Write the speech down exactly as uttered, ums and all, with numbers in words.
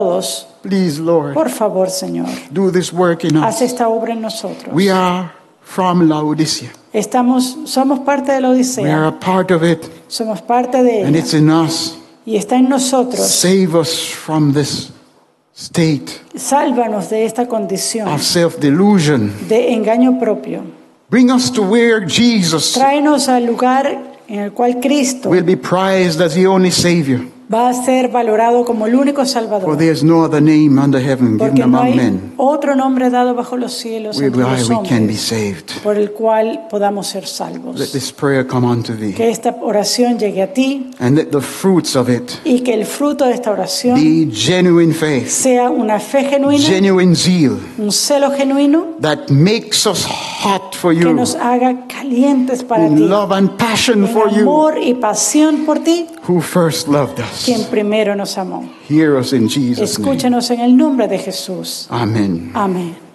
todos. Please, Lord, Por favor, Señor, do this work in haz us. esta obra en nosotros. We are from Laodicea. Estamos, somos parte de la We are Odisea. a part of it, Somos parte de and ella. it's in us. Y está en nosotros. Save us from this state Sálvanos de esta condición of self-delusion. de engaño propio. Bring us to where Jesus Tráenos al lugar en el cual Cristo will be prized as the only Savior. va a ser valorado como el único For Salvador. there is no other name under heaven given Porque no among hay men otro nombre dado bajo los cielos entre whereby los we can be hombres saved. por el cual podamos ser Let salvos. this prayer come unto thee, Que esta oración llegue a ti and let the fruits of it y que el fruto de esta oración be genuine faith, sea una fe genuina, genuine zeal un celo genuino that makes us hot for que you, nos haga calientes para ti, love and passion en for you, amor y pasión por ti, who first loved quien us. primero nos amó. Hear us in Jesus' name. Escúchanos en el nombre de Jesús. Amen. Amén.